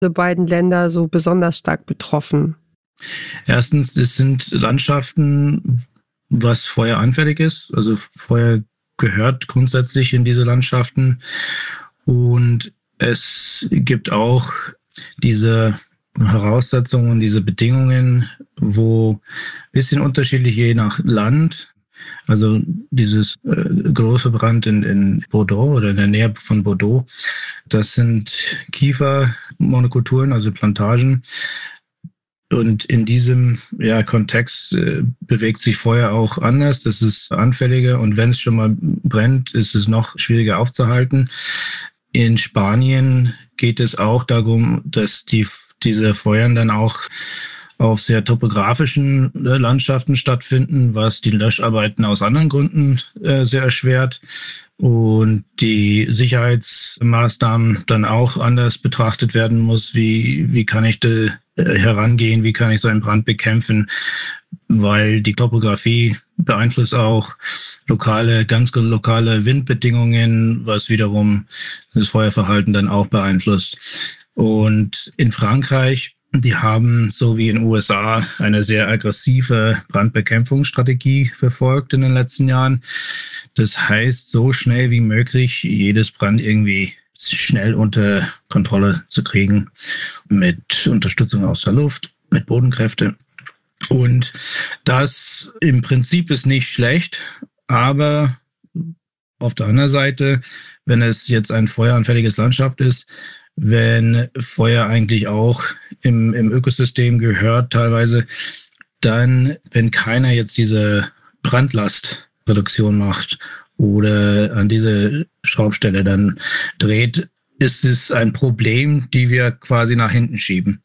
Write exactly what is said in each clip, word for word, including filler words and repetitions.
diese beiden Länder so besonders stark betroffen? Erstens, es sind Landschaften, was feueranfällig ist. Also Feuer gehört grundsätzlich in diese Landschaften. Und es gibt auch diese Voraussetzungen, diese Bedingungen, wo ein bisschen unterschiedlich je nach Land. Also dieses äh, große Brand in, in Bordeaux oder in der Nähe von Bordeaux, das sind Kiefermonokulturen, also Plantagen. Und in diesem ja, Kontext äh, bewegt sich Feuer auch anders. Das ist anfälliger. Und wenn es schon mal brennt, ist es noch schwieriger aufzuhalten. In Spanien geht es auch darum, dass die, diese Feuern dann auch auf sehr topografischen äh, Landschaften stattfinden, was die Löscharbeiten aus anderen Gründen äh, sehr erschwert. Und die Sicherheitsmaßnahmen dann auch anders betrachtet werden muss. Wie, wie kann ich da herangehen? Wie kann ich so einen Brand bekämpfen? Weil die Topografie beeinflusst auch lokale, ganz lokale Windbedingungen, was wiederum das Feuerverhalten dann auch beeinflusst. Und in Frankreich, die haben, so wie in den U S A, eine sehr aggressive Brandbekämpfungsstrategie verfolgt in den letzten Jahren. Das heißt, so schnell wie möglich jedes Brand irgendwie schnell unter Kontrolle zu kriegen mit Unterstützung aus der Luft, mit Bodenkräfte. Und das im Prinzip ist nicht schlecht, aber auf der anderen Seite, wenn es jetzt ein feueranfälliges Landschaft ist, wenn Feuer eigentlich auch im, im Ökosystem gehört teilweise, dann, wenn keiner jetzt diese Brandlastreduktion macht oder an diese Schraubstelle dann dreht, ist es ein Problem, die wir quasi nach hinten schieben.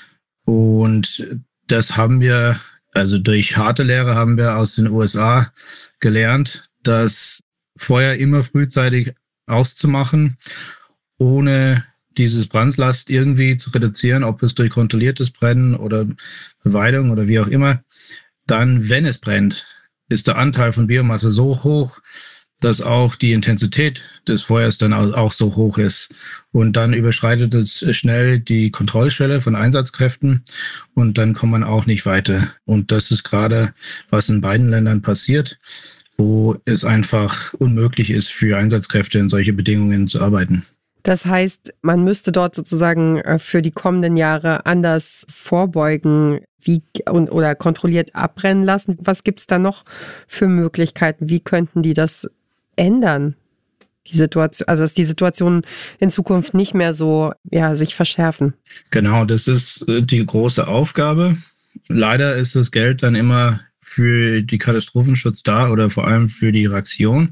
Und das haben wir, also durch harte Lehre haben wir aus den U S A gelernt, dass Feuer immer frühzeitig auszumachen, ohne dieses Brandlast irgendwie zu reduzieren, ob es durch kontrolliertes Brennen oder Beweidung oder wie auch immer. Dann, wenn es brennt, ist der Anteil von Biomasse so hoch, dass auch die Intensität des Feuers dann auch so hoch ist. Und dann überschreitet es schnell die Kontrollschwelle von Einsatzkräften und dann kommt man auch nicht weiter. Und das ist gerade, was in beiden Ländern passiert, wo es einfach unmöglich ist, für Einsatzkräfte in solche Bedingungen zu arbeiten. Das heißt, man müsste dort sozusagen für die kommenden Jahre anders vorbeugen wie, und, oder kontrolliert abbrennen lassen. Was gibt es da noch für Möglichkeiten? Wie könnten die das ändern? Die Situation, also dass die Situation in Zukunft nicht mehr so ja, sich verschärfen. Genau, das ist die große Aufgabe. Leider ist das Geld dann immer für die Katastrophenschutz da oder vor allem für die Reaktion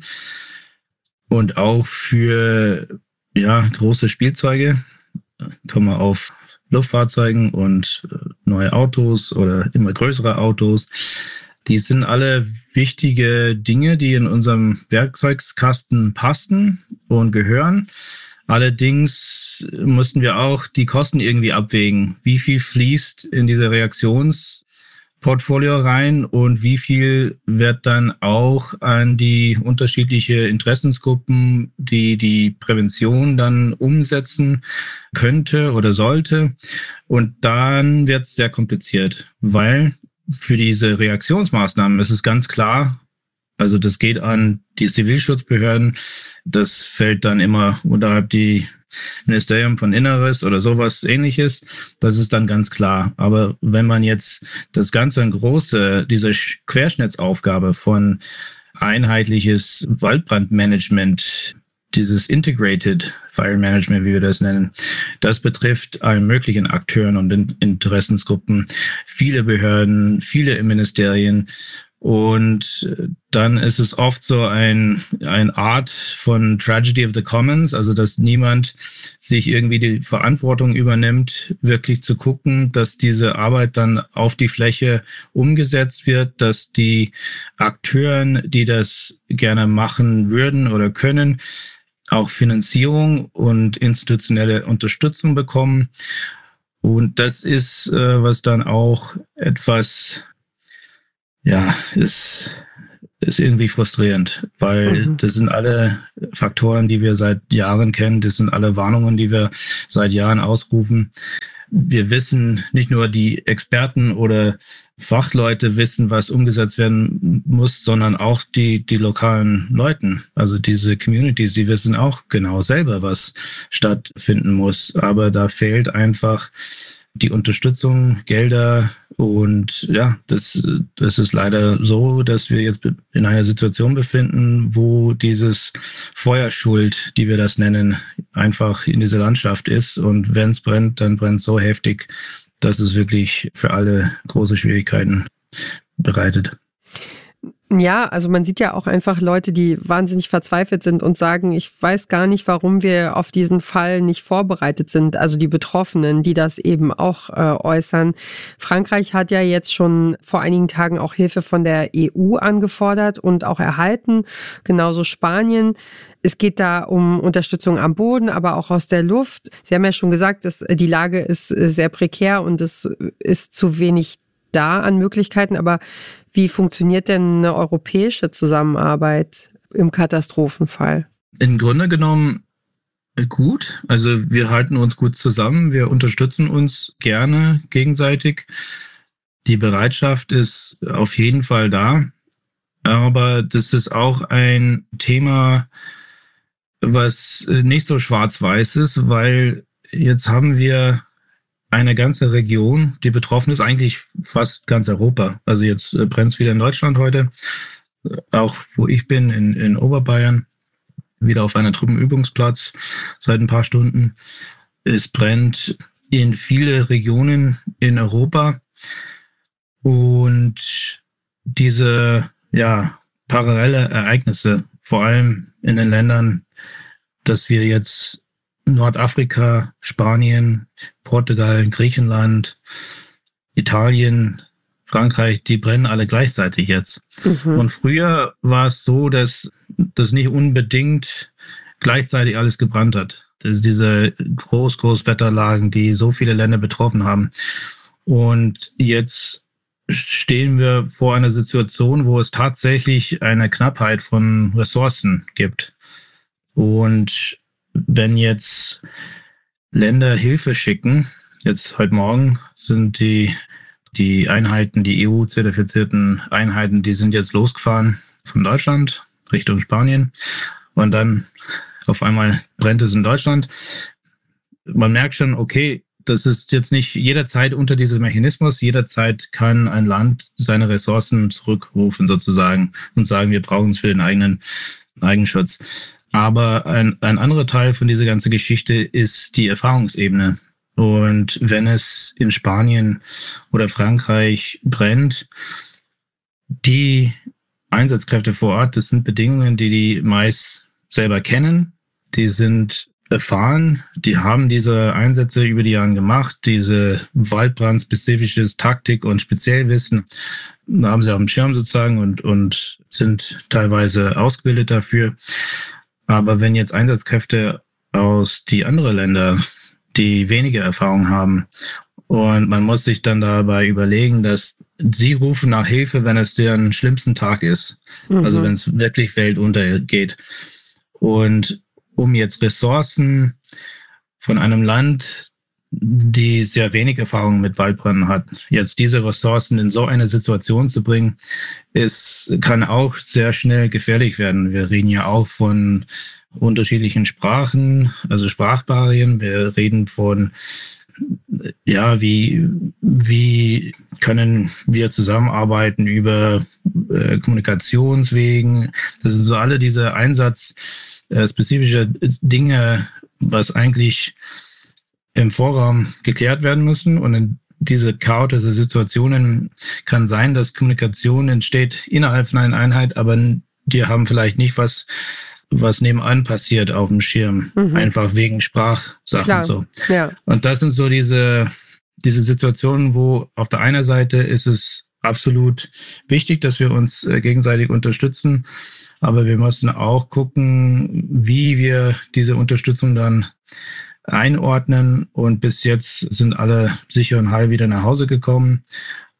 und auch für ja, große Spielzeuge, kommen wir auf Luftfahrzeugen und neue Autos oder immer größere Autos. Die sind alle wichtige Dinge, die in unserem Werkzeugkasten passen und gehören. Allerdings mussten wir auch die Kosten irgendwie abwägen. Wie viel fließt in diese Reaktions Portfolio rein und wie viel wird dann auch an die unterschiedliche Interessensgruppen, die die Prävention dann umsetzen könnte oder sollte. Und dann wird es sehr kompliziert, weil für diese Reaktionsmaßnahmen ist es ganz klar, also das geht an die Zivilschutzbehörden, das fällt dann immer unterhalb die Ministerium von Inneres oder sowas Ähnliches, das ist dann ganz klar. Aber wenn man jetzt das ganze große, diese Querschnittsaufgabe von einheitliches Waldbrandmanagement, dieses Integrated Fire Management, wie wir das nennen, das betrifft allen möglichen Akteuren und Interessensgruppen, viele Behörden, viele Ministerien. Und dann ist es oft so ein, ein Art von Tragedy of the Commons, also dass niemand sich irgendwie die Verantwortung übernimmt, wirklich zu gucken, dass diese Arbeit dann auf die Fläche umgesetzt wird, dass die Akteuren, die das gerne machen würden oder können, auch Finanzierung und institutionelle Unterstützung bekommen. Und das ist, äh, was dann auch etwas ja, ist ist irgendwie frustrierend, weil mhm. das sind alle Faktoren, die wir seit Jahren kennen. Das sind alle Warnungen, die wir seit Jahren ausrufen. Wir wissen, nicht nur die Experten oder Fachleute wissen, was umgesetzt werden muss, sondern auch die, die lokalen Leuten. Also diese Communities, die wissen auch genau selber, was stattfinden muss. Aber da fehlt einfach die Unterstützung, Gelder und ja, das, das ist leider so, dass wir jetzt in einer Situation befinden, wo dieses Feuerschuld, die wir das nennen, einfach in dieser Landschaft ist und wenn es brennt, dann brennt es so heftig, dass es wirklich für alle große Schwierigkeiten bereitet. Ja, also man sieht ja auch einfach Leute, die wahnsinnig verzweifelt sind und sagen, ich weiß gar nicht, warum wir auf diesen Fall nicht vorbereitet sind. Also die Betroffenen, die das eben auch äh, äußern. Frankreich hat ja jetzt schon vor einigen Tagen auch Hilfe von der E U angefordert und auch erhalten. Genauso Spanien. Es geht da um Unterstützung am Boden, aber auch aus der Luft. Sie haben ja schon gesagt, dass die Lage ist sehr prekär und es ist zu wenig da an Möglichkeiten, aber wie funktioniert denn eine europäische Zusammenarbeit im Katastrophenfall? Im Grunde genommen gut. Also wir halten uns gut zusammen, wir unterstützen uns gerne gegenseitig. Die Bereitschaft ist auf jeden Fall da, aber das ist auch ein Thema, was nicht so schwarz-weiß ist, weil jetzt haben wir eine ganze Region, die betroffen ist, eigentlich fast ganz Europa. Also jetzt äh, brennt es wieder in Deutschland heute, auch wo ich bin, in, in Oberbayern, wieder auf einem Truppenübungsplatz seit ein paar Stunden. Es brennt in viele Regionen in Europa und diese ja, parallele Ereignisse, vor allem in den Ländern, dass wir jetzt Nordafrika, Spanien, Portugal, Griechenland, Italien, Frankreich, die brennen alle gleichzeitig jetzt. Mhm. Und früher war es so, dass das nicht unbedingt gleichzeitig alles gebrannt hat. Das ist diese Groß, Großwetterlagen, die so viele Länder betroffen haben. Und jetzt stehen wir vor einer Situation, wo es tatsächlich eine Knappheit von Ressourcen gibt. Und wenn jetzt Länder Hilfe schicken, jetzt heute Morgen sind die, die Einheiten, die E U-zertifizierten Einheiten, die sind jetzt losgefahren von Deutschland Richtung Spanien und dann auf einmal brennt es in Deutschland. Man merkt schon, okay, das ist jetzt nicht jederzeit unter diesem Mechanismus. Jederzeit kann ein Land seine Ressourcen zurückrufen sozusagen und sagen, wir brauchen es für den eigenen Eigenschutz. Aber ein, ein anderer Teil von dieser ganzen Geschichte ist die Erfahrungsebene. Und wenn es in Spanien oder Frankreich brennt, die Einsatzkräfte vor Ort, das sind Bedingungen, die die meist selber kennen. Die sind erfahren, die haben diese Einsätze über die Jahre gemacht, diese waldbrandspezifisches Taktik und Speziellwissen, da haben sie auf dem Schirm sozusagen und, und sind teilweise ausgebildet dafür. Aber wenn jetzt Einsatzkräfte aus die anderen Länder, die weniger Erfahrung haben, und man muss sich dann dabei überlegen, dass sie rufen nach Hilfe, wenn es deren schlimmsten Tag ist. Mhm. Also wenn es wirklich weltuntergeht. Und um jetzt Ressourcen von einem Land, die sehr wenig Erfahrung mit Waldbränden hat, jetzt diese Ressourcen in so eine Situation zu bringen, ist, kann auch sehr schnell gefährlich werden. Wir reden ja auch von unterschiedlichen Sprachen, also Sprachbarrieren. Wir reden von, ja, wie, wie können wir zusammenarbeiten über äh, Kommunikationswegen. Das sind so alle diese einsatzspezifische Dinge, was eigentlich im Vorraum geklärt werden müssen. Und in diese chaotische Situationen kann sein, dass Kommunikation entsteht innerhalb von einer Einheit, aber die haben vielleicht nicht was, was nebenan passiert auf dem Schirm. Mhm. Einfach wegen Sprachsachen. Klar. So. Ja. Und das sind so diese, diese Situationen, wo auf der einen Seite ist es absolut wichtig, dass wir uns gegenseitig unterstützen. Aber wir müssen auch gucken, wie wir diese Unterstützung dann einordnen. Und bis jetzt sind alle sicher und heil wieder nach Hause gekommen.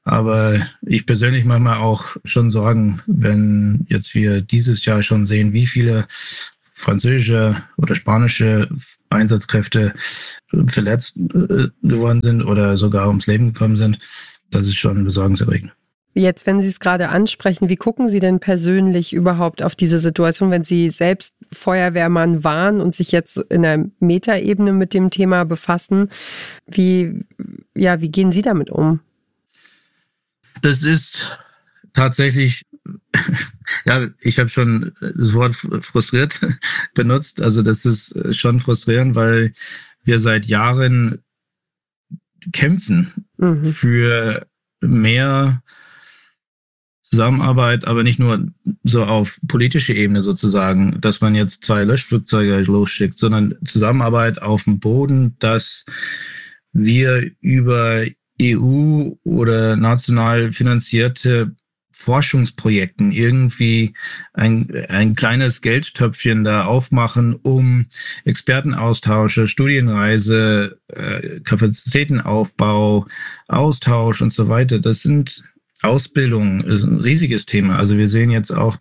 Aber ich persönlich mache mir auch schon Sorgen, wenn jetzt wir dieses Jahr schon sehen, wie viele französische oder spanische Einsatzkräfte verletzt geworden sind oder sogar ums Leben gekommen sind. Das ist schon besorgniserregend. Jetzt, wenn Sie es gerade ansprechen, wie gucken Sie denn persönlich überhaupt auf diese Situation, wenn Sie selbst Feuerwehrmann waren und sich jetzt in der Metaebene mit dem Thema befassen? Wie, ja, wie gehen Sie damit um? Das ist tatsächlich, ja, ich habe schon das Wort frustriert benutzt. Also das ist schon frustrierend, weil wir seit Jahren kämpfen mhm. für mehr Zusammenarbeit, aber nicht nur so auf politischer Ebene sozusagen, dass man jetzt zwei Löschflugzeuge losschickt, sondern Zusammenarbeit auf dem Boden, dass wir über E U oder national finanzierte Forschungsprojekten irgendwie ein, ein kleines Geldtöpfchen da aufmachen, um Expertenaustausche, Studienreise, äh, Kapazitätenaufbau, Austausch und so weiter. Das sind Ausbildung, ist ein riesiges Thema. Also wir sehen jetzt auch,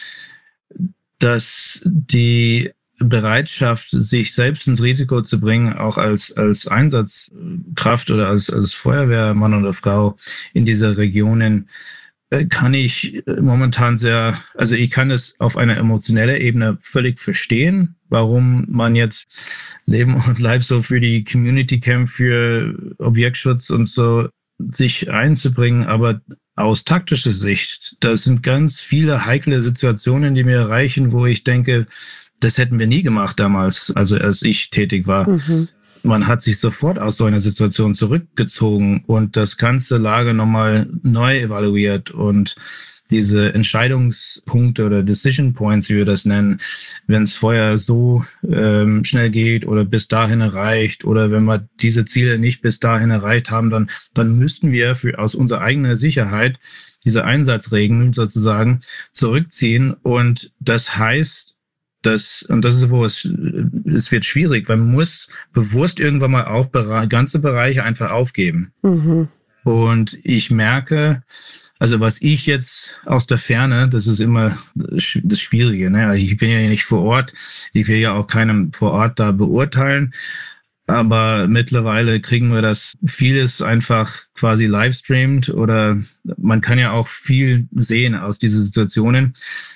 dass die Bereitschaft, sich selbst ins Risiko zu bringen, auch als, als Einsatzkraft oder als, als Feuerwehrmann oder Frau in dieser Regionen, kann ich momentan sehr, also ich kann es auf einer emotionellen Ebene völlig verstehen, warum man jetzt Leben und Leib so für die Community kämpft, für Objektschutz und so sich einzubringen, aber aus taktischer Sicht, da sind ganz viele heikle Situationen, die mir erreichen, wo ich denke, das hätten wir nie gemacht damals, also als ich tätig war. Mhm. Man hat sich sofort aus so einer Situation zurückgezogen und das ganze Lager nochmal neu evaluiert und diese Entscheidungspunkte oder Decision Points, wie wir das nennen, wenn es vorher so ähm, schnell geht oder bis dahin erreicht oder wenn wir diese Ziele nicht bis dahin erreicht haben, dann, dann müssten wir für, aus unserer eigenen Sicherheit diese Einsatzregeln sozusagen zurückziehen und das heißt, Das, und das ist, wo es, es wird schwierig, weil man muss bewusst irgendwann mal auch Bere- ganze Bereiche einfach aufgeben. Mhm. Und ich merke, also was ich jetzt aus der Ferne, das ist immer das Schwierige, ne? Ich bin ja nicht vor Ort, ich will ja auch keinem vor Ort da beurteilen, aber mittlerweile kriegen wir das vieles einfach quasi livestreamt oder man kann ja auch viel sehen aus diesen Situationen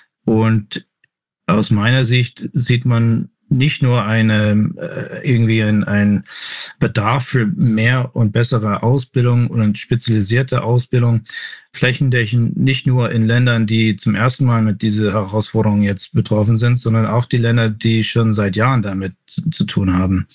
und aus meiner Sicht sieht man nicht nur eine äh, irgendwie ein, ein Bedarf für mehr und bessere Ausbildung und eine spezialisierte Ausbildung flächendeckend, nicht nur in Ländern, die zum ersten Mal mit dieser Herausforderung jetzt betroffen sind, sondern auch die Länder, die schon seit Jahren damit zu, zu tun haben.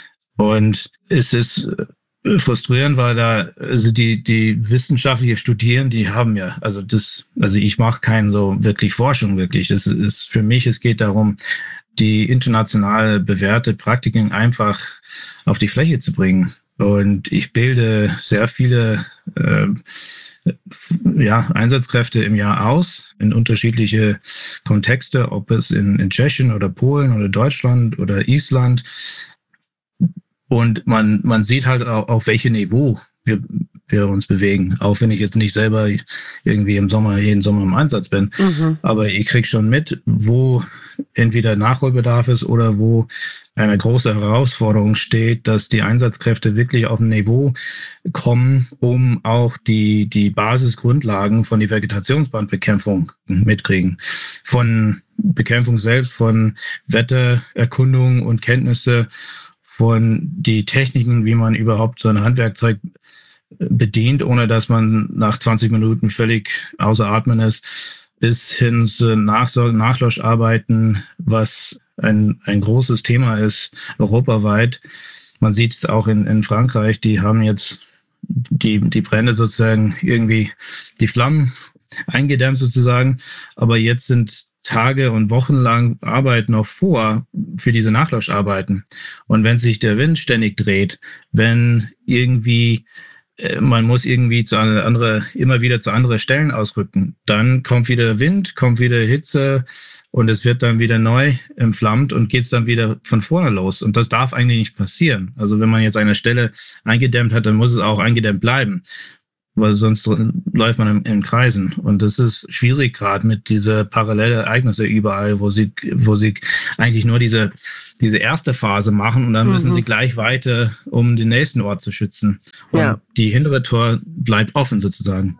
Und es ist frustrierend, weil da, also die, die wissenschaftliche Studieren, die haben ja, also das, also ich mache keinen so wirklich Forschung wirklich. Es ist für mich, es geht darum, die international bewährte Praktiken einfach auf die Fläche zu bringen. Und ich bilde sehr viele äh, ja, Einsatzkräfte im Jahr aus in unterschiedliche Kontexte, ob es in, in Tschechien oder Polen oder Deutschland oder Island. Und man, man sieht halt auch, auf welchem Niveau wir, wir uns bewegen. Auch wenn ich jetzt nicht selber irgendwie im Sommer, jeden Sommer im Einsatz bin. Mhm. Aber ich krieg schon mit, wo entweder Nachholbedarf ist oder wo eine große Herausforderung steht, dass die Einsatzkräfte wirklich auf ein Niveau kommen, um auch die, die Basisgrundlagen von der Vegetationsbrandbekämpfung mitkriegen. Von Bekämpfung selbst, von Wettererkundung und Kenntnisse, von die Techniken, wie man überhaupt so ein Handwerkzeug bedient, ohne dass man nach zwanzig Minuten völlig außer Atmen ist, bis hin zu Nachsorge, Nachlöscharbeiten, was ein, ein großes Thema ist, europaweit. Man sieht es auch in, in Frankreich, die haben jetzt die, die Brände sozusagen irgendwie die Flammen eingedämmt sozusagen, aber jetzt sind Tage und Wochen lang Arbeit noch vor für diese Nachlöscharbeiten. Und wenn sich der Wind ständig dreht, wenn irgendwie äh, man muss irgendwie zu andere, immer wieder zu anderen Stellen ausrücken, dann kommt wieder Wind, kommt wieder Hitze und es wird dann wieder neu entflammt und geht es dann wieder von vorne los. Und das darf eigentlich nicht passieren. Also wenn man jetzt eine Stelle eingedämmt hat, dann muss es auch eingedämmt bleiben. weil sonst läuft man in, in Kreisen. Und das ist schwierig gerade mit dieser parallelen Ereignisse überall, wo sie, wo sie eigentlich nur diese, diese erste Phase machen und dann mhm. müssen sie gleich weiter, um den nächsten Ort zu schützen. Und ja. die hintere Tor bleibt offen sozusagen.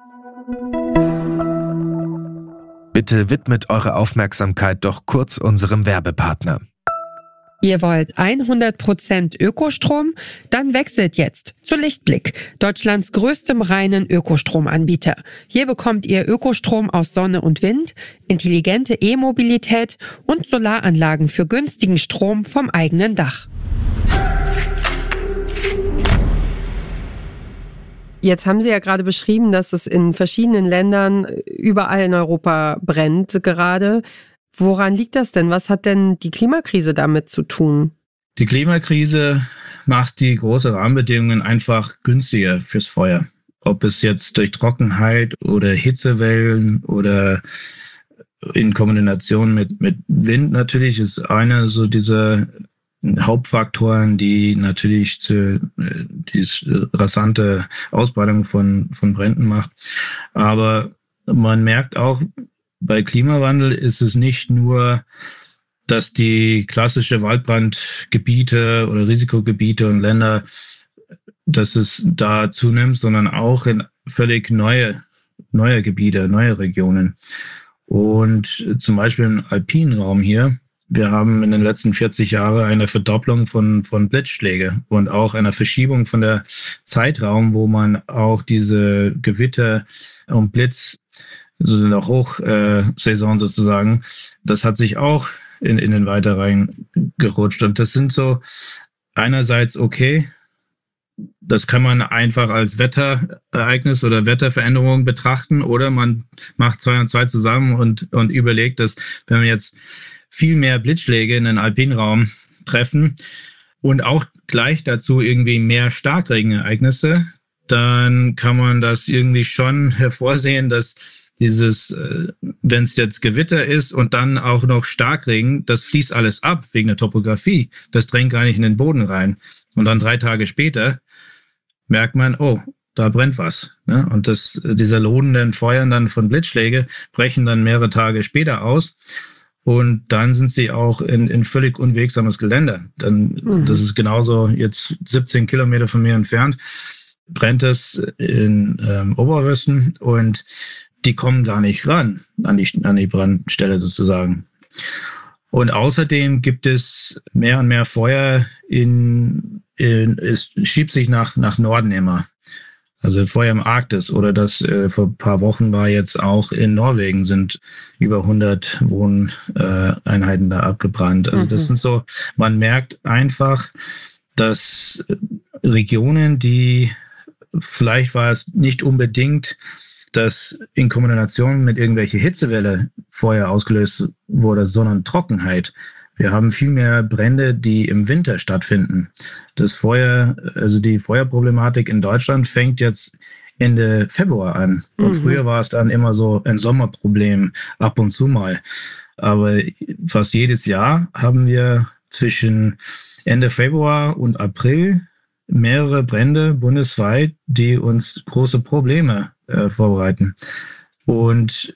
Bitte widmet eure Aufmerksamkeit doch kurz unserem Werbepartner. Ihr wollt hundert Prozent Ökostrom? Dann wechselt jetzt zu Lichtblick, Deutschlands größtem reinen Ökostromanbieter. Hier bekommt ihr Ökostrom aus Sonne und Wind, intelligente E-Mobilität und Solaranlagen für günstigen Strom vom eigenen Dach. Jetzt haben Sie ja gerade beschrieben, dass es in verschiedenen Ländern überall in Europa brennt gerade. Woran liegt das denn? Was hat denn die Klimakrise damit zu tun? Die Klimakrise macht die großen Rahmenbedingungen einfach günstiger fürs Feuer. Ob es jetzt durch Trockenheit oder Hitzewellen oder in Kombination mit, mit Wind natürlich ist einer so dieser Hauptfaktoren, die natürlich zu, die rasante Ausbreitung von, von Bränden macht. Aber man merkt auch, bei Klimawandel ist es nicht nur, dass die klassische Waldbrandgebiete oder Risikogebiete und Länder, dass es da zunimmt, sondern auch in völlig neue, neue Gebiete, neue Regionen. Und zum Beispiel im alpinen Raum hier, wir haben in den letzten vierzig Jahren eine Verdopplung von, von Blitzschläge und auch eine Verschiebung von der Zeitraum, wo man auch diese Gewitter und Blitz, so in der Hochsaison sozusagen, das hat sich auch in, in den Weiter reingerutscht. Und das sind so einerseits okay, das kann man einfach als Wetterereignis oder Wetterveränderung betrachten, oder man macht zwei und zwei zusammen und, und überlegt, dass wenn wir jetzt viel mehr Blitzschläge in den alpinen Raum treffen und auch gleich dazu irgendwie mehr Starkregenereignisse, dann kann man das irgendwie schon hervorsehen, dass dieses, wenn es jetzt Gewitter ist und dann auch noch Starkregen, das fließt alles ab wegen der Topografie. Das drängt gar nicht in den Boden rein. Und dann drei Tage später merkt man, oh, da brennt was. Und das, diese lohnenden Feuern dann von Blitzschläge brechen dann mehrere Tage später aus. Und dann sind sie auch in, in völlig unwegsames Gelände. Dann, mhm. Das ist genauso jetzt siebzehn Kilometer von mir entfernt, brennt es in ähm, Oberwösten und die kommen gar nicht ran an die, an die Brandstelle sozusagen. Und außerdem gibt es mehr und mehr Feuer in, in es schiebt sich nach, nach Norden immer. Also Feuer im Arktis oder das äh, vor ein paar Wochen war jetzt auch in Norwegen, sind über hundert Wohneinheiten da abgebrannt. Also mhm. das sind so, man merkt einfach, dass Regionen, die vielleicht war es nicht unbedingt, dass in Kombination mit irgendwelche Hitzewelle Feuer ausgelöst wurde, sondern Trockenheit. Wir haben viel mehr Brände, die im Winter stattfinden. Das Feuer, also die Feuerproblematik in Deutschland fängt jetzt Ende Februar an. Und mhm. früher war es dann immer so ein Sommerproblem, ab und zu mal. Aber fast jedes Jahr haben wir zwischen Ende Februar und April mehrere Brände bundesweit, die uns große Probleme äh, vorbereiten. Und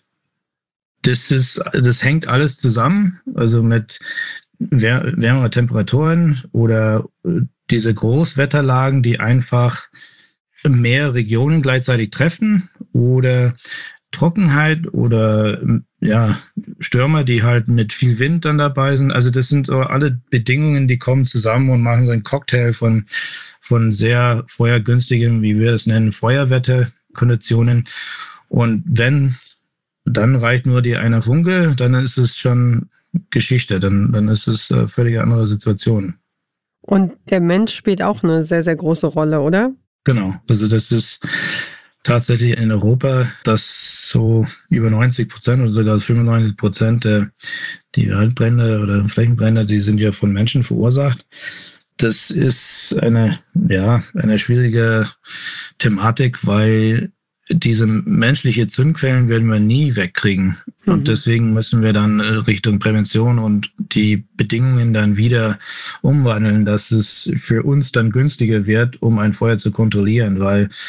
das ist, das hängt alles zusammen, also mit wär, wärmeren Temperaturen oder diese Großwetterlagen, die einfach mehr Regionen gleichzeitig treffen, oder Trockenheit oder ja, Stürme, die halt mit viel Wind dann dabei sind. Also das sind so alle Bedingungen, die kommen zusammen und machen so einen Cocktail von, von sehr feuergünstigen, wie wir es nennen, Feuerwetterkonditionen. Und wenn, dann reicht nur die eine Funke, dann ist es schon Geschichte, dann, dann ist es eine völlig andere Situation. Und der Mensch spielt auch eine sehr, sehr große Rolle, oder? Genau, also das ist tatsächlich in Europa, dass so über neunzig Prozent oder sogar fünfundneunzig Prozent der die Waldbrände oder Flächenbrände, die sind ja von Menschen verursacht. Das ist eine, ja, eine schwierige Thematik, weil diese menschliche Zündquellen werden wir nie wegkriegen. Mhm. Und deswegen müssen wir dann Richtung Prävention und die Bedingungen dann wieder umwandeln, dass es für uns dann günstiger wird, um ein Feuer zu kontrollieren, weil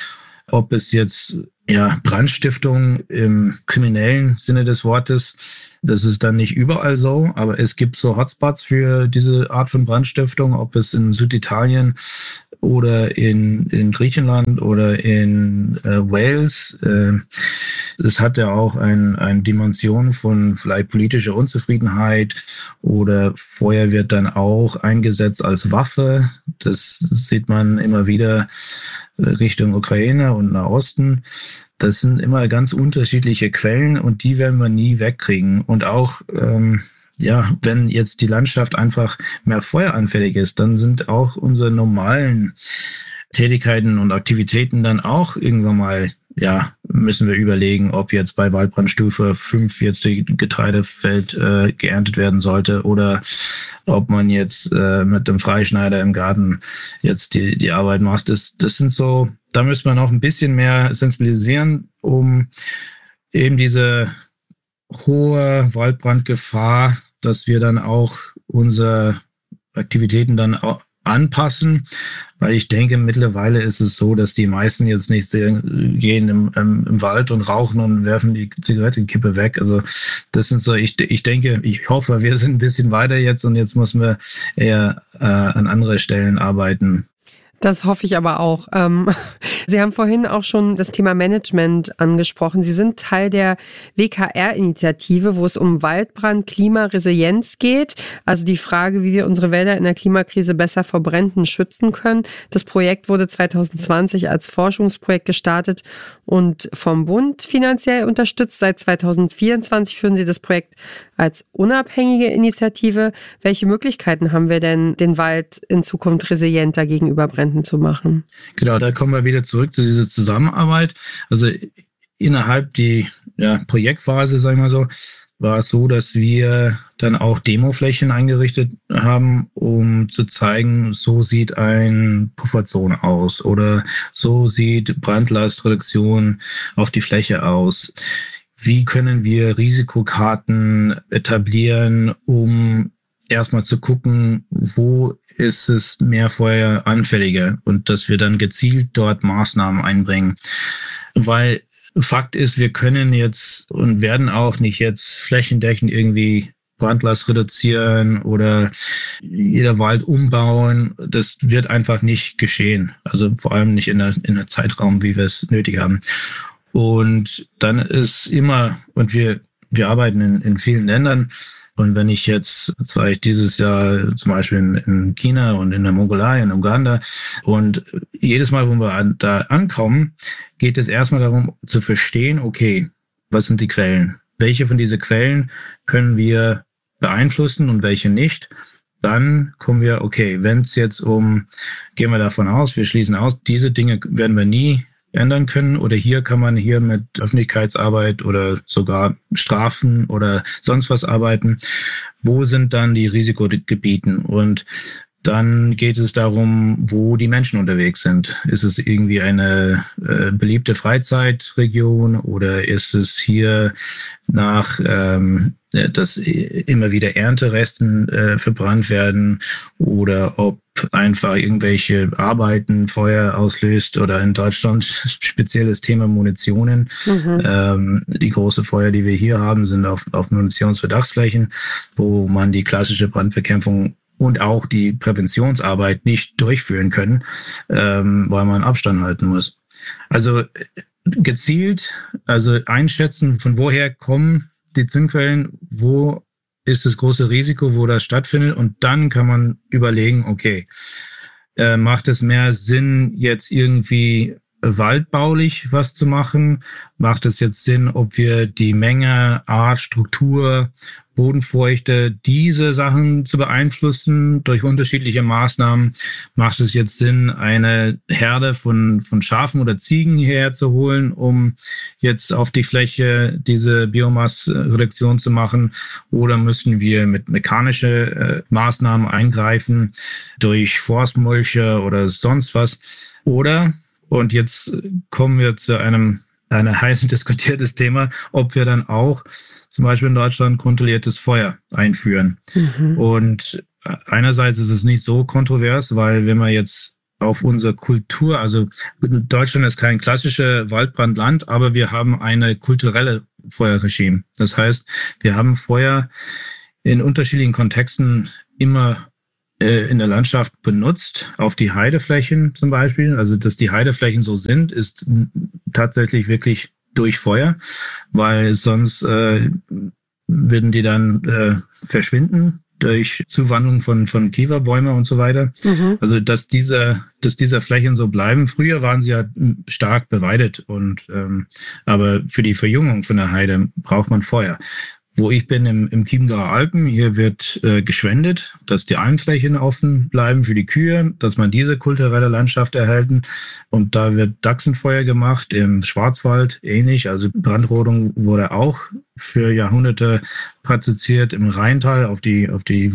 ob es jetzt ja Brandstiftung im kriminellen Sinne des Wortes, das ist dann nicht überall so, aber es gibt so Hotspots für diese Art von Brandstiftung, ob es in Süditalien oder in, in Griechenland oder in äh, Wales. Äh, das hat ja auch ein, eine Dimension von vielleicht politischer Unzufriedenheit oder Feuer wird dann auch eingesetzt als Waffe. Das sieht man immer wieder Richtung Ukraine und Nahosten. Das sind immer ganz unterschiedliche Quellen und die werden wir nie wegkriegen. Und auch ähm, ja, wenn jetzt die Landschaft einfach mehr feueranfällig ist, dann sind auch unsere normalen Tätigkeiten und Aktivitäten dann auch irgendwann mal, ja, müssen wir überlegen, ob jetzt bei Waldbrandstufe fünf jetzt die Getreidefeld äh, geerntet werden sollte oder ob man jetzt äh, mit dem Freischneider im Garten jetzt die, die Arbeit macht. Das, das sind so, da müssen wir noch ein bisschen mehr sensibilisieren, um eben diese hohe Waldbrandgefahr, dass wir dann auch unsere Aktivitäten dann auch anpassen, weil ich denke, mittlerweile ist es so, dass die meisten jetzt nicht gehen im, im, im Wald und rauchen und werfen die Zigarettenkippe weg. Also das sind so, ich, ich denke, ich hoffe, wir sind ein bisschen weiter jetzt und jetzt müssen wir eher äh, an andere Stellen arbeiten. Das hoffe ich aber auch. Ähm, Sie haben vorhin auch schon das Thema Management angesprochen. Sie sind Teil der W K R-Initiative, wo es um Waldbrand, Klimaresilienz geht. Also die Frage, wie wir unsere Wälder in der Klimakrise besser vor Bränden schützen können. Das Projekt wurde zwanzig zwanzig als Forschungsprojekt gestartet und vom Bund finanziell unterstützt. Seit zwanzig vierundzwanzig führen Sie das Projekt als unabhängige Initiative. Welche Möglichkeiten haben wir denn, den Wald in Zukunft resilienter gegenüber Bränden zu machen? Genau, da kommen wir wieder zurück zu dieser Zusammenarbeit. Also innerhalb die ja, Projektphase, sagen wir mal so, war es so, dass wir dann auch Demoflächen eingerichtet haben, um zu zeigen, so sieht ein Pufferzone aus oder so sieht Brandlastreduktion auf die Fläche aus. Wie können wir Risikokarten etablieren, um erstmal zu gucken, wo ist es mehr feueranfälliger und dass wir dann gezielt dort Maßnahmen einbringen. Weil Fakt ist, wir können jetzt und werden auch nicht jetzt flächendeckend irgendwie Brandlast reduzieren oder jeder Wald umbauen. Das wird einfach nicht geschehen. Also vor allem nicht in der, in der Zeitraum, wie wir es nötig haben. Und dann ist immer, und wir, wir arbeiten in, in vielen Ländern, und wenn ich jetzt, jetzt war ich dieses Jahr zum Beispiel in, in China und in der Mongolei, in Uganda, und jedes Mal, wo wir an, da ankommen, geht es erstmal darum zu verstehen, okay, was sind die Quellen? Welche von diesen Quellen können wir beeinflussen und welche nicht? Dann kommen wir, okay, wenn es jetzt um, gehen wir davon aus, wir schließen aus, diese Dinge werden wir nie ändern können oder hier kann man hier mit Öffentlichkeitsarbeit oder sogar Strafen oder sonst was arbeiten. Wo sind dann die Risikogebieten? Und dann geht es darum, wo die Menschen unterwegs sind. Ist es irgendwie eine äh, beliebte Freizeitregion oder ist es hier nach, ähm, dass immer wieder Ernteresten äh, verbrannt werden oder ob einfach irgendwelche Arbeiten Feuer auslöst oder in Deutschland spezielles Thema Munitionen. Mhm. Ähm, die große Feuer, die wir hier haben, sind auf, auf Munitionsverdachtsflächen, wo man die klassische Brandbekämpfung und auch die Präventionsarbeit nicht durchführen können, ähm, weil man Abstand halten muss. Also gezielt, also einschätzen, von woher kommen die Zündquellen, wo ist das große Risiko, wo das stattfindet, und dann kann man überlegen, okay, äh, macht es mehr Sinn, jetzt irgendwie waldbaulich was zu machen? Macht es jetzt Sinn, ob wir die Menge, Art, Struktur, Bodenfeuchte, diese Sachen zu beeinflussen durch unterschiedliche Maßnahmen? Macht es jetzt Sinn, eine Herde von, von Schafen oder Ziegen hierher zu holen, um jetzt auf die Fläche diese Biomassreduktion zu machen? Oder müssen wir mit mechanischen äh, Maßnahmen eingreifen durch Forstmulche oder sonst was? Oder, und jetzt kommen wir zu einem, einem heiß diskutiertes Thema, ob wir dann auch zum Beispiel in Deutschland kontrolliertes Feuer einführen. Mhm. Und einerseits ist es nicht so kontrovers, weil wenn man jetzt auf unsere Kultur. Also Deutschland ist kein klassisches Waldbrandland, aber wir haben eine kulturelle Feuerregime. Das heißt, wir haben Feuer in unterschiedlichen Kontexten immer äh, in der Landschaft benutzt, auf die Heideflächen zum Beispiel. Also dass die Heideflächen so sind, ist tatsächlich wirklich durch Feuer, weil sonst äh, würden die dann äh, verschwinden durch Zuwandlung von, von Kieferbäumen und so weiter. Mhm. Also, dass diese, dass diese Flächen so bleiben. Früher waren sie ja stark beweidet und, ähm, aber für die Verjüngung von der Heide braucht man Feuer. Wo ich bin, im, im Chiemgauer Alpen, hier wird äh, geschwendet, dass die Almflächen offen bleiben für die Kühe, dass man diese kulturelle Landschaft erhalten. Und da wird Dachsenfeuer gemacht, im Schwarzwald ähnlich. Also Brandrodung wurde auch für Jahrhunderte praktiziert, im Rheintal auf die, auf die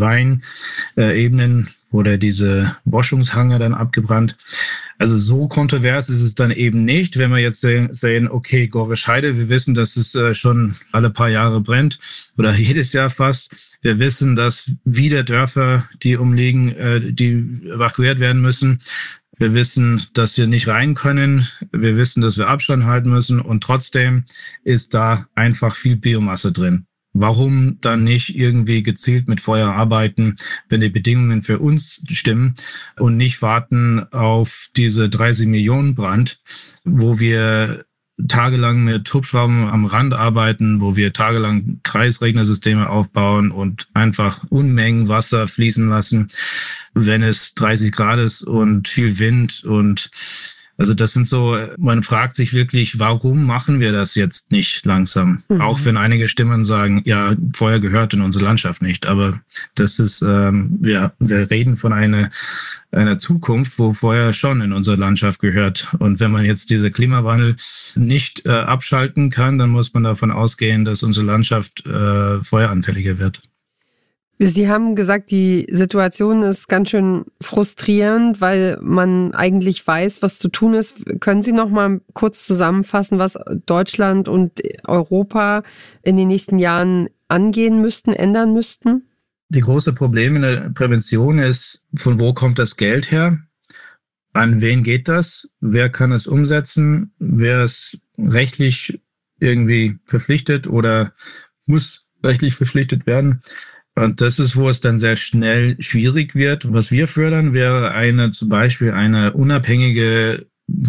Weinebenen wurde diese Boschungshange dann abgebrannt. Also so kontrovers ist es dann eben nicht, wenn wir jetzt sehen, okay, Gorisch Heide, wir wissen, dass es äh, schon alle paar Jahre brennt oder jedes Jahr fast. Wir wissen, dass wieder Dörfer, die umliegen, äh, die evakuiert werden müssen. Wir wissen, dass wir nicht rein können. Wir wissen, dass wir Abstand halten müssen. Und trotzdem ist da einfach viel Biomasse drin. Warum dann nicht irgendwie gezielt mit Feuer arbeiten, wenn die Bedingungen für uns stimmen und nicht warten auf diese dreißig Millionen Brand, wo wir tagelang mit Hubschraubern am Rand arbeiten, wo wir tagelang Kreisregnersysteme aufbauen und einfach Unmengen Wasser fließen lassen, wenn es dreißig Grad ist und viel Wind und also das sind so, man fragt sich wirklich, warum machen wir das jetzt nicht langsam? Mhm. Auch wenn einige Stimmen sagen, ja, Feuer gehört in unsere Landschaft nicht. Aber das ist, ähm, wir, wir reden von einer, einer Zukunft, wo Feuer schon in unsere Landschaft gehört. Und wenn man jetzt diese Klimawandel nicht äh, abschalten kann, dann muss man davon ausgehen, dass unsere Landschaft äh, feueranfälliger wird. Sie haben gesagt, die Situation ist ganz schön frustrierend, weil man eigentlich weiß, was zu tun ist. Können Sie noch mal kurz zusammenfassen, was Deutschland und Europa in den nächsten Jahren angehen müssten, ändern müssten? Die große Problem in der Prävention ist, von wo kommt das Geld her? An wen geht das? Wer kann es umsetzen? Wer ist rechtlich irgendwie verpflichtet oder muss rechtlich verpflichtet werden? Und das ist, wo es dann sehr schnell schwierig wird. Was wir fördern, wäre eine, zum Beispiel eine unabhängige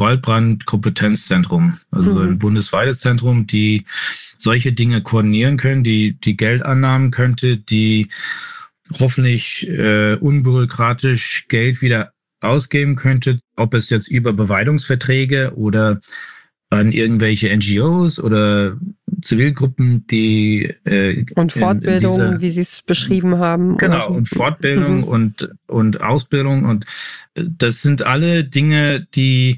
Waldbrandkompetenzzentrum, also mhm. ein bundesweites Zentrum, die solche Dinge koordinieren können, die die Geld annahmen könnte, die hoffentlich äh, unbürokratisch Geld wieder ausgeben könnte, ob es jetzt über Beweidungsverträge oder an irgendwelche N G Os oder Zivilgruppen, die äh, und Fortbildung, in, in diese, wie Sie es beschrieben haben. Genau, so. Und Fortbildung mhm. und und Ausbildung und das sind alle Dinge, die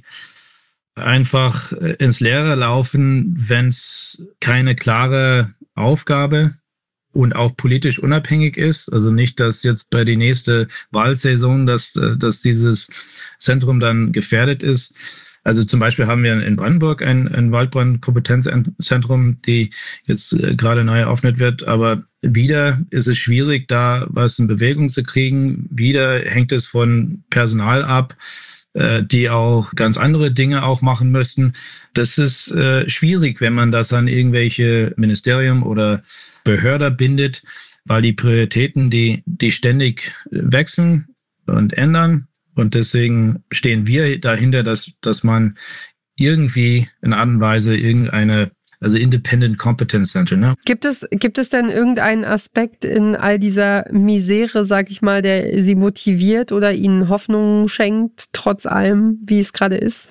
einfach ins Leere laufen, wenn es keine klare Aufgabe und auch politisch unabhängig ist. Also nicht, dass jetzt bei der nächsten Wahlsaison, dass dass dieses Zentrum dann gefährdet ist. Also zum Beispiel haben wir in Brandenburg ein, ein Waldbrandkompetenzzentrum, die jetzt äh, gerade neu eröffnet wird. Aber wieder ist es schwierig, da was in Bewegung zu kriegen. Wieder hängt es von Personal ab, äh, die auch ganz andere Dinge auch machen müssen. Das ist äh, schwierig, wenn man das an irgendwelche Ministerium oder Behörde bindet, weil die Prioritäten, die, die ständig wechseln und ändern. Und deswegen stehen wir dahinter, dass, dass man irgendwie in Art und Weise irgendeine, also Independent Competence Center, ne? Gibt es, gibt es denn irgendeinen Aspekt in all dieser Misere, sag ich mal, der Sie motiviert oder Ihnen Hoffnung schenkt, trotz allem, wie es gerade ist?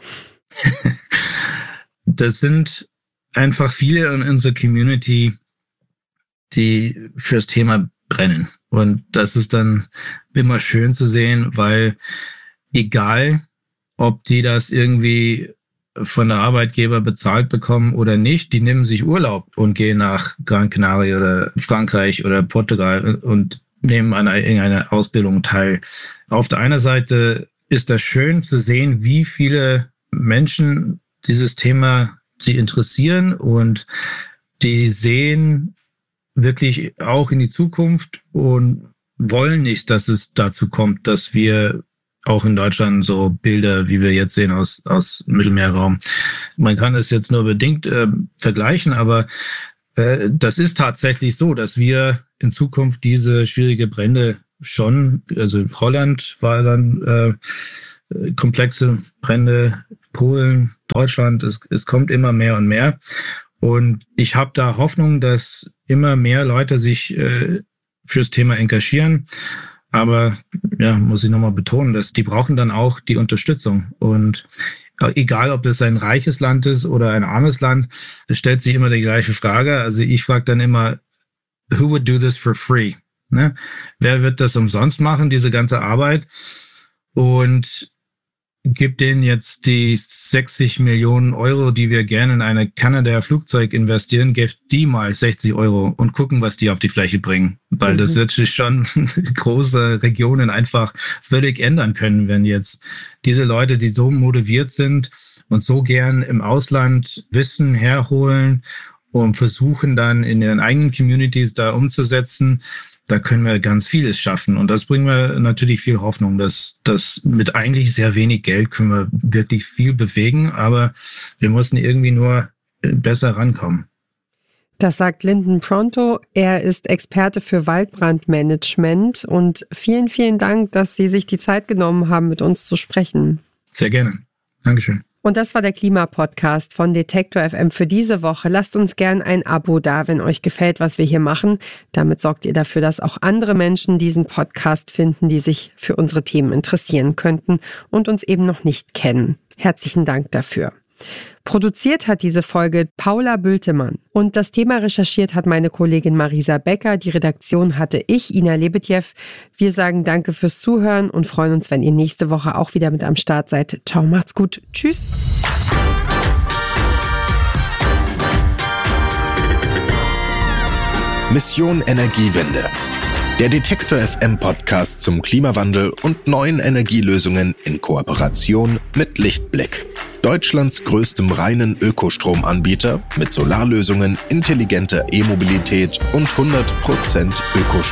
Das sind einfach viele in unserer Community, die fürs Thema brennen. Und das ist dann immer schön zu sehen, weil egal, ob die das irgendwie von der Arbeitgeber bezahlt bekommen oder nicht, die nehmen sich Urlaub und gehen nach Gran Canaria oder Frankreich oder Portugal und nehmen an irgendeiner Ausbildung teil. Auf der einen Seite ist das schön zu sehen, wie viele Menschen dieses Thema sie interessieren und die sehen wirklich auch in die Zukunft und wollen nicht, dass es dazu kommt, dass wir auch in Deutschland so Bilder, wie wir jetzt sehen aus, aus Mittelmeerraum. Man kann es jetzt nur bedingt äh, vergleichen, aber äh, das ist tatsächlich so, dass wir in Zukunft diese schwierige Brände schon, also Holland war dann äh, komplexe Brände, Polen, Deutschland, es, es kommt immer mehr und mehr. Und ich habe da Hoffnung, dass immer mehr Leute sich äh, fürs Thema engagieren. Aber ja, muss ich nochmal betonen, dass die brauchen dann auch die Unterstützung. Und egal, ob das ein reiches Land ist oder ein armes Land, es stellt sich immer die gleiche Frage. Also ich frage dann immer, who would do this for free? Ne? Wer wird das umsonst machen, diese ganze Arbeit? Und gibt denen jetzt die sechzig Millionen Euro, die wir gerne in eine Canadair-Flugzeug investieren, gebt die mal sechzig Euro und gucken, was die auf die Fläche bringen. Weil mhm. das wird sich schon große Regionen einfach völlig ändern können, wenn jetzt diese Leute, die so motiviert sind und so gern im Ausland Wissen herholen und versuchen dann in ihren eigenen Communities da umzusetzen, da können wir ganz vieles schaffen. Und das bringt mir natürlich viel Hoffnung, dass, dass mit eigentlich sehr wenig Geld können wir wirklich viel bewegen, aber wir müssen irgendwie nur besser rankommen. Das sagt Lyndon Pronto. Er ist Experte für Waldbrandmanagement und vielen, vielen Dank, dass Sie sich die Zeit genommen haben, mit uns zu sprechen. Sehr gerne. Dankeschön. Und das war der Klimapodcast von Detektor F M für diese Woche. Lasst uns gern ein Abo da, wenn euch gefällt, was wir hier machen. Damit sorgt ihr dafür, dass auch andere Menschen diesen Podcast finden, die sich für unsere Themen interessieren könnten und uns eben noch nicht kennen. Herzlichen Dank dafür. Produziert hat diese Folge Paula Bültemann und das Thema recherchiert hat meine Kollegin Marisa Becker. Die Redaktion hatte ich, Ina Lebetjew. Wir sagen danke fürs Zuhören und freuen uns, wenn ihr nächste Woche auch wieder mit am Start seid. Ciao, macht's gut. Tschüss. Mission Energiewende. Der Detektor F M Podcast zum Klimawandel und neuen Energielösungen in Kooperation mit Lichtblick. Deutschlands größtem reinen Ökostromanbieter mit Solarlösungen, intelligenter E-Mobilität und hundert Prozent Ökostrom.